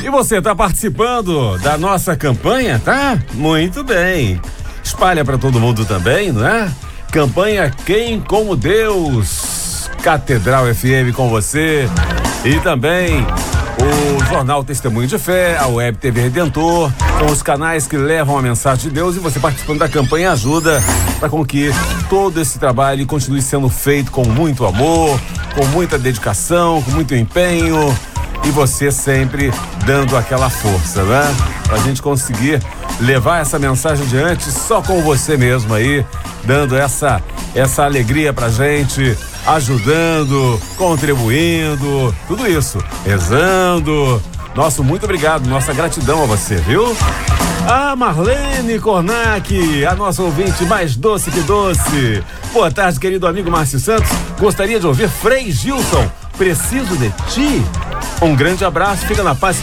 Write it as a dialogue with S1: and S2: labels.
S1: E você tá participando da nossa campanha, tá? Muito bem. Espalha para todo mundo também, não é? Campanha Quem Como Deus, Catedral FM com você e também o Jornal Testemunho de Fé, a Web TV Redentor, são os canais que levam a mensagem de Deus e você participando da campanha ajuda para com que todo esse trabalho continue sendo feito com muito amor, com muita dedicação, com muito empenho e você sempre dando aquela força, né? Pra gente conseguir levar essa mensagem adiante só com você mesmo aí, dando essa alegria pra gente, ajudando, contribuindo, tudo isso, rezando. Nosso muito obrigado, nossa gratidão a você, viu? A Marlene Cornac, a nossa ouvinte mais doce que doce. Boa tarde, querido amigo Márcio Santos. Gostaria de ouvir Frei Gilson, Preciso de Ti. Um grande abraço, fica na paz.